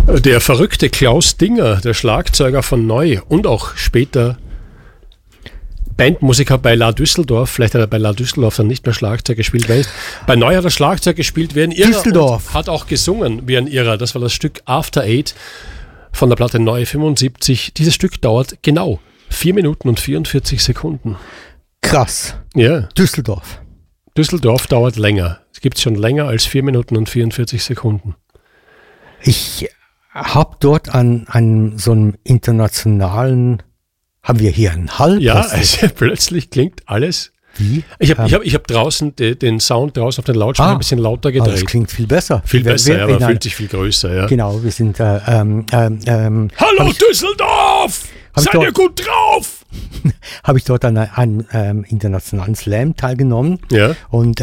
Der verrückte Klaus Dinger, der Schlagzeuger von Neu und auch später Bandmusiker bei La Düsseldorf, vielleicht hat er bei La Düsseldorf dann nicht mehr Schlagzeug gespielt, weil bei Neu hat er Schlagzeug gespielt wie ein Irrer Düsseldorf. Und hat auch gesungen wie ein Irrer. Das war das Stück After Eight von der Platte Neu 75. Dieses Stück dauert genau 4 Minuten und 44 Sekunden. Krass. Ja. Düsseldorf. Düsseldorf dauert länger. Es gibt schon länger als 4 Minuten und 44 Sekunden. Ich habe dort an so einem internationalen, haben wir hier einen Hall? Ja, also plötzlich klingt alles. Wie? Ich hab draußen den Sound draußen auf den Lautsprecher ein bisschen lauter gedreht. Das klingt viel besser. Viel besser, aber fühlt sich viel größer. Ja. Genau, wir sind Hallo Düsseldorf! Seid ihr gut drauf? Habe ich dort an einem internationalen Slam teilgenommen. Ja. Und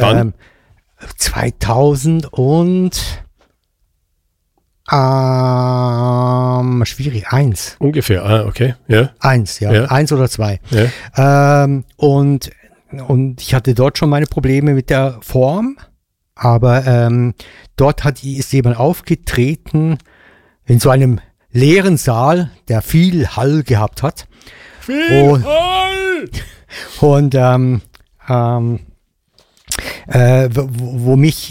2000 und schwierig, 1. Ungefähr, okay. Ja. 1, ja. 1 oder 2. Ja. Und ich hatte dort schon meine Probleme mit der Form, aber dort ist jemand aufgetreten in so einem leeren Saal, der viel Hall gehabt hat. Viel Hall! Und wo mich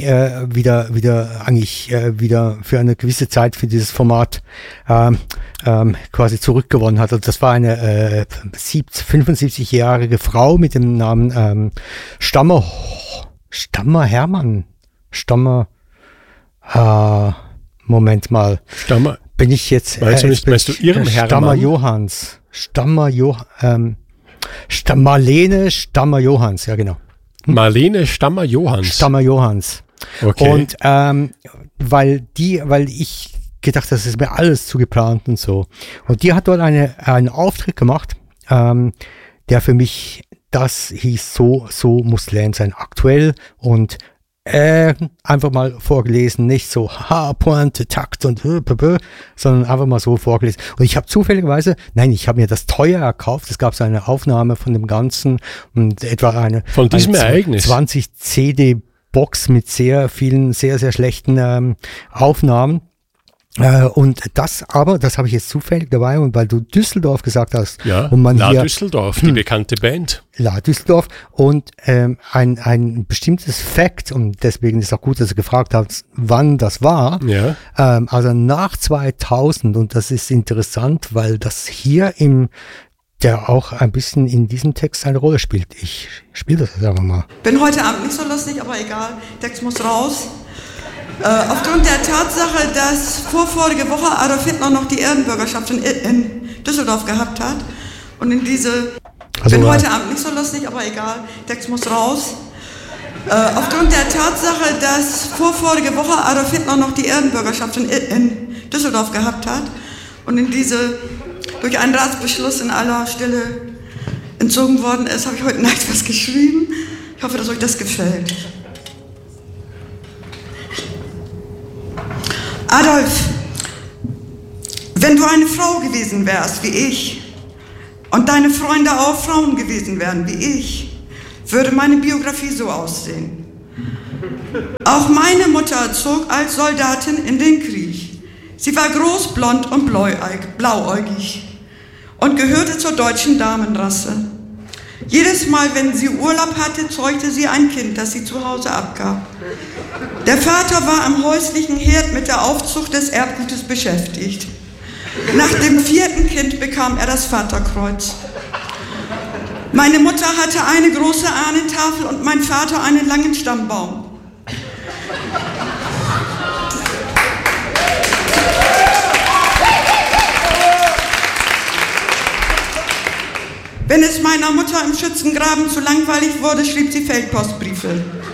wieder für eine gewisse Zeit für dieses Format quasi zurückgewonnen hat. Also das war eine 75-jährige Frau mit dem Namen Stammer Hermann. Moment mal. Stammer. Bin ich jetzt... Meinst du ihren Hermann? Stammer Johanns. Marlene Stammer Johanns, ja genau. Marlene Stammer Johanns. Stammer Johanns. Okay. Und weil ich gedacht, das ist mir alles zu geplant und so. Und die hat dort einen Auftritt gemacht, der für mich, das hieß so muss Slam sein, aktuell und einfach mal vorgelesen, nicht so Pointe, Takt und sondern einfach mal so vorgelesen. Und ich habe zufälligerweise, ich habe mir das teuer erkauft. Es gab so eine Aufnahme von dem Ganzen und etwa von diesem Ereignis 20 CD-Box mit sehr vielen, sehr, sehr schlechten Aufnahmen. Und das habe ich jetzt zufällig dabei, und weil du Düsseldorf gesagt hast, ja, und man La hier Düsseldorf, die bekannte Band. La Düsseldorf und ein bestimmtes Fact, und deswegen ist auch gut, dass du gefragt hast, wann das war. Ja. Also nach 2000, und das ist interessant, weil das hier der auch ein bisschen in diesem Text eine Rolle spielt. Ich spiele das jetzt einfach mal. Bin heute Abend nicht so lustig, aber egal, Text muss raus. Aufgrund der Tatsache, dass vorige Woche Adolf Hitler noch die Ehrenbürgerschaft in Düsseldorf gehabt hat und in diese... bin heute Abend nicht so lustig, aber egal, Text muss raus. Aufgrund der Tatsache, dass vorige Woche Adolf Hitler noch die Ehrenbürgerschaft in Düsseldorf gehabt hat und in diese durch einen Ratsbeschluss in aller Stille entzogen worden ist, habe ich heute Nacht was geschrieben. Ich hoffe, dass euch das gefällt. Adolf, wenn du eine Frau gewesen wärst wie ich und deine Freunde auch Frauen gewesen wären wie ich, würde meine Biografie so aussehen. Auch meine Mutter zog als Soldatin in den Krieg. Sie war groß, blond und blauäugig und gehörte zur deutschen Damenrasse. Jedes Mal, wenn sie Urlaub hatte, zeugte sie ein Kind, das sie zu Hause abgab. Der Vater war am häuslichen Herd mit der Aufzucht des Erbgutes beschäftigt. Nach dem 4. Kind bekam er das Vaterkreuz. Meine Mutter hatte eine große Ahnentafel und mein Vater einen langen Stammbaum. Wenn es meiner Mutter im Schützengraben zu langweilig wurde, schrieb sie Feldpostbriefe.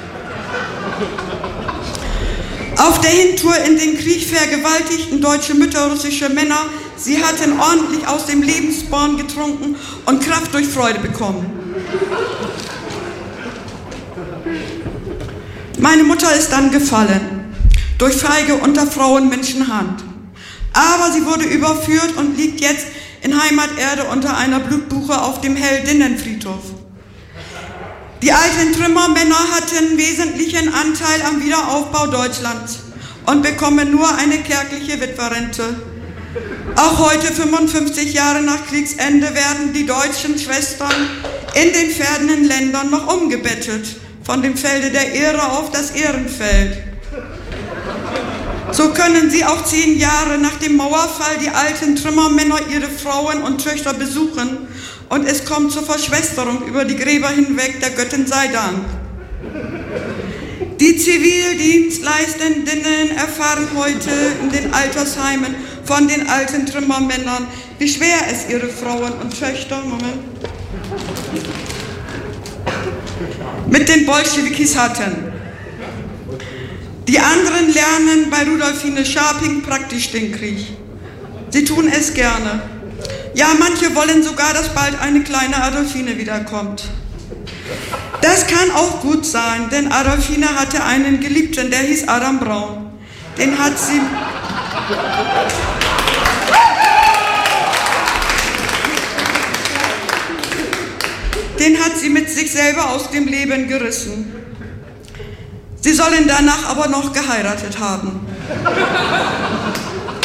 Auf der Hintour in den Krieg vergewaltigten deutsche Mütter russische Männer. Sie hatten ordentlich aus dem Lebensborn getrunken und Kraft durch Freude bekommen. Meine Mutter ist dann gefallen, durch feige Unterfrauen Menschenhand. Aber sie wurde überführt und liegt jetzt in Heimaterde unter einer Blutbuche auf dem Heldinnenfriedhof. Die alten Trümmermänner hatten wesentlichen Anteil am Wiederaufbau Deutschlands und bekommen nur eine kärgliche Witwerrente. Auch heute, 55 Jahre nach Kriegsende, werden die deutschen Schwestern in den fernen Ländern noch umgebettet, von dem Felde der Ehre auf das Ehrenfeld. So können sie auch 10 Jahre nach dem Mauerfall die alten Trümmermänner ihre Frauen und Töchter besuchen und es kommt zur Verschwesterung über die Gräber hinweg, der Göttin sei Dank. Die Zivildienstleistenden erfahren heute in den Altersheimen von den alten Trümmermännern, wie schwer es ihre Frauen und Töchter mit den Bolschewikis hatten. Die anderen lernen bei Rudolfine Scharping praktisch den Krieg. Sie tun es gerne. Ja, manche wollen sogar, dass bald eine kleine Adolfine wiederkommt. Das kann auch gut sein, denn Adolfine hatte einen Geliebten, der hieß Adam Braun. Den hat sie mit sich selber aus dem Leben gerissen. Sie sollen danach aber noch geheiratet haben.